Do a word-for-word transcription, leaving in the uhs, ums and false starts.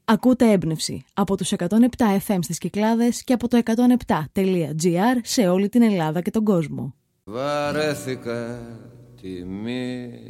Ακούτε Έμπνευση από τους εκατόν επτά εφ εμ στις Κυκλάδες και από το εκατόν επτά τελεία τζι άρ σε όλη την Ελλάδα και τον κόσμο. Βαρέθηκα τη